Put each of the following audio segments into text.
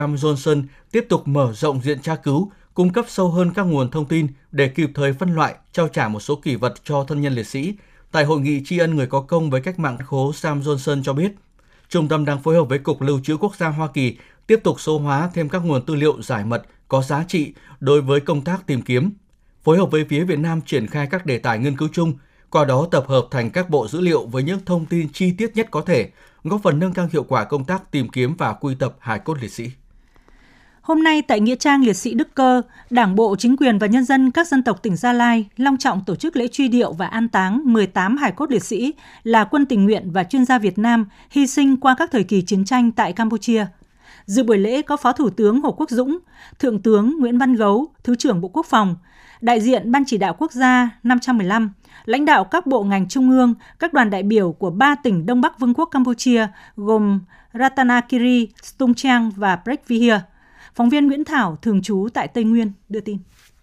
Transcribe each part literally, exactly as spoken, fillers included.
Sam Johnson tiếp tục mở rộng diện tra cứu, cung cấp sâu hơn các nguồn thông tin để kịp thời phân loại, trao trả một số kỷ vật cho thân nhân liệt sĩ. Tại hội nghị tri ân người có công với cách mạng khố, Sam Johnson cho biết, trung tâm đang phối hợp với Cục Lưu trữ Quốc gia Hoa Kỳ tiếp tục số hóa thêm các nguồn tư liệu giải mật có giá trị đối với công tác tìm kiếm, phối hợp với phía Việt Nam triển khai các đề tài nghiên cứu chung, qua đó tập hợp thành các bộ dữ liệu với những thông tin chi tiết nhất có thể, góp phần nâng cao hiệu quả công tác tìm kiếm và quy tập hài cốt liệt sĩ. Hôm nay tại Nghĩa trang Liệt sĩ Đức Cơ, Đảng bộ, chính quyền và nhân dân các dân tộc tỉnh Gia Lai long trọng tổ chức lễ truy điệu và an táng mười tám hài cốt liệt sĩ là quân tình nguyện và chuyên gia Việt Nam hy sinh qua các thời kỳ chiến tranh tại Campuchia. Dự buổi lễ có Phó Thủ tướng Hồ Quốc Dũng, Thượng tướng Nguyễn Văn Gấu, Thứ trưởng Bộ Quốc phòng, đại diện Ban Chỉ đạo Quốc gia năm một lăm, lãnh đạo các bộ ngành trung ương, các đoàn đại biểu của ba tỉnh Đông Bắc Vương quốc Campuchia gồm Ratanakiri, Stung Treng và Prek Vihia. Phóng viên Nguyễn Thảo, thường trú tại Tây Nguyên, đưa tin.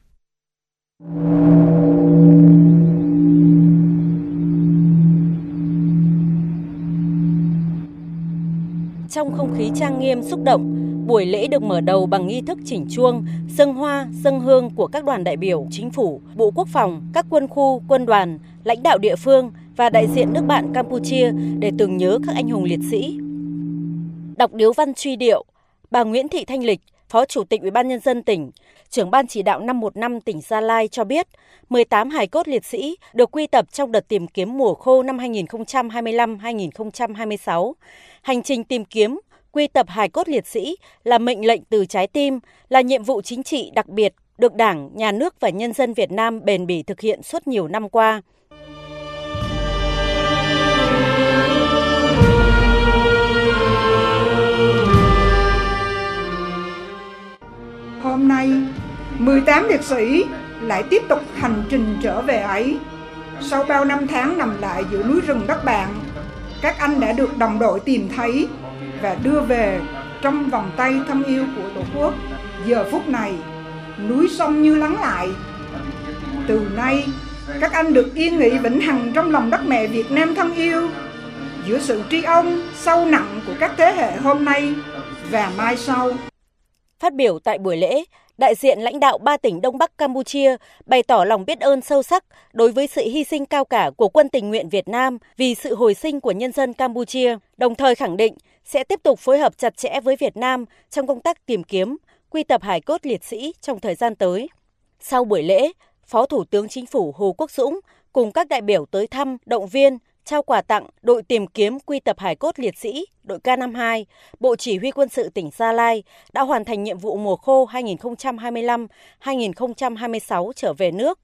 Trong không khí trang nghiêm xúc động, buổi lễ được mở đầu bằng nghi thức chỉnh chuông, dâng hoa, dâng hương của các đoàn đại biểu, chính phủ, Bộ Quốc phòng, các quân khu, quân đoàn, lãnh đạo địa phương và đại diện nước bạn Campuchia để tưởng nhớ các anh hùng liệt sĩ. Đọc điếu văn truy điệu, bà Nguyễn Thị Thanh Lịch, Phó Chủ tịch Ủy ban Nhân dân tỉnh, trưởng Ban Chỉ đạo năm một năm tỉnh Gia Lai cho biết, mười tám hài cốt liệt sĩ được quy tập trong đợt tìm kiếm mùa khô năm hai nghìn không trăm hai mươi lăm hai nghìn không trăm hai mươi sáu. Hành trình tìm kiếm, quy tập hài cốt liệt sĩ là mệnh lệnh từ trái tim, là nhiệm vụ chính trị đặc biệt được Đảng, Nhà nước và nhân dân Việt Nam bền bỉ thực hiện suốt nhiều năm qua. Hôm nay, mười tám liệt sĩ lại tiếp tục hành trình trở về ấy. Sau bao năm tháng nằm lại giữa núi rừng đất bạn, các anh đã được đồng đội tìm thấy và đưa về trong vòng tay thân yêu của Tổ quốc. Giờ phút này, núi sông như lắng lại. Từ nay, các anh được yên nghỉ vĩnh hằng trong lòng đất mẹ Việt Nam thân yêu, giữa sự tri ân sâu nặng của các thế hệ hôm nay và mai sau. Phát biểu tại buổi lễ, đại diện lãnh đạo ba tỉnh Đông Bắc Campuchia bày tỏ lòng biết ơn sâu sắc đối với sự hy sinh cao cả của quân tình nguyện Việt Nam vì sự hồi sinh của nhân dân Campuchia, đồng thời khẳng định sẽ tiếp tục phối hợp chặt chẽ với Việt Nam trong công tác tìm kiếm, quy tập hài cốt liệt sĩ trong thời gian tới. Sau buổi lễ, Phó Thủ tướng Chính phủ Hồ Quốc Dũng cùng các đại biểu tới thăm, động viên, trao quà tặng đội tìm kiếm quy tập hài cốt liệt sĩ, đội K năm mươi hai, Bộ Chỉ huy Quân sự tỉnh Gia Lai đã hoàn thành nhiệm vụ mùa khô hai nghìn không trăm hai mươi lăm hai nghìn không trăm hai mươi sáu trở về nước.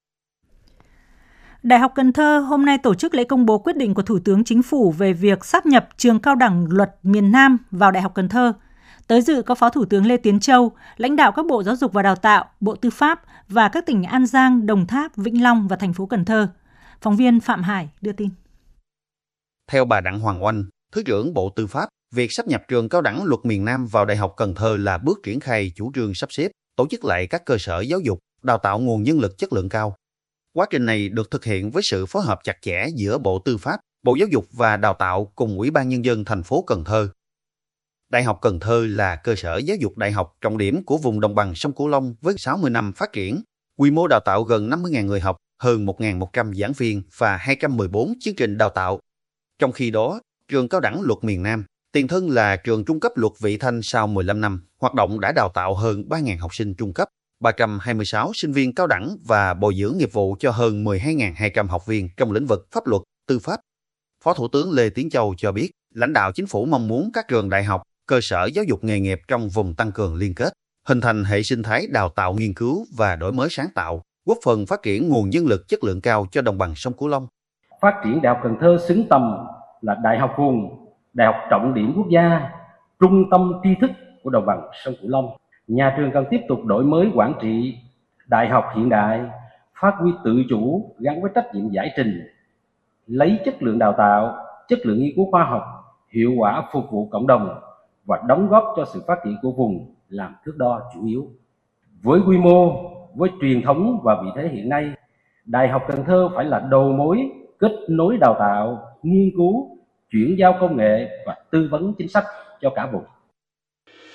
Đại học Cần Thơ hôm nay tổ chức lễ công bố quyết định của Thủ tướng Chính phủ về việc sáp nhập Trường Cao đẳng Luật miền Nam vào Đại học Cần Thơ. Tới dự có Phó Thủ tướng Lê Tiến Châu, lãnh đạo các Bộ Giáo dục và Đào tạo, Bộ Tư pháp và các tỉnh An Giang, Đồng Tháp, Vĩnh Long và thành phố Cần Thơ. Phóng viên Phạm Hải đưa tin. Theo bà Đặng Hoàng Oanh, Thứ trưởng Bộ Tư pháp, việc sáp nhập Trường Cao đẳng Luật miền Nam vào Đại học Cần Thơ là bước triển khai chủ trương sắp xếp, tổ chức lại các cơ sở giáo dục, đào tạo nguồn nhân lực chất lượng cao. Quá trình này được thực hiện với sự phối hợp chặt chẽ giữa Bộ Tư pháp, Bộ Giáo dục và Đào tạo cùng Ủy ban Nhân dân thành phố Cần Thơ. Đại học Cần Thơ là cơ sở giáo dục đại học trọng điểm của vùng đồng bằng sông Cửu Long với sáu mươi năm phát triển, quy mô đào tạo gần năm mươi nghìn người học, hơn một nghìn một trăm giảng viên và hai trăm mười bốn chương trình đào tạo. Trong khi đó, Trường Cao đẳng Luật miền Nam, tiền thân là trường trung cấp luật Vị Thanh sau mười lăm năm, hoạt động đã đào tạo hơn ba nghìn học sinh trung cấp, ba trăm hai mươi sáu sinh viên cao đẳng và bồi dưỡng nghiệp vụ cho hơn mười hai nghìn hai trăm học viên trong lĩnh vực pháp luật, tư pháp. Phó Thủ tướng Lê Tiến Châu cho biết, lãnh đạo chính phủ mong muốn các trường đại học, cơ sở giáo dục nghề nghiệp trong vùng tăng cường liên kết, hình thành hệ sinh thái đào tạo nghiên cứu và đổi mới sáng tạo, góp phần phát triển nguồn nhân lực chất lượng cao cho đồng bằng sông Cửu Long. Phát triển Đại học Cần Thơ xứng tầm là đại học vùng, đại học trọng điểm quốc gia, trung tâm tri thức của đồng bằng sông Cửu Long. Nhà trường cần tiếp tục đổi mới quản trị đại học hiện đại, phát huy tự chủ gắn với trách nhiệm giải trình, lấy chất lượng đào tạo, chất lượng nghiên cứu khoa học, hiệu quả phục vụ cộng đồng và đóng góp cho sự phát triển của vùng làm thước đo chủ yếu. Với quy mô, với truyền thống và vị thế hiện nay, Đại học Cần Thơ phải là đầu mối kết nối đào tạo, nghiên cứu, chuyển giao công nghệ và tư vấn chính sách cho cả vùng.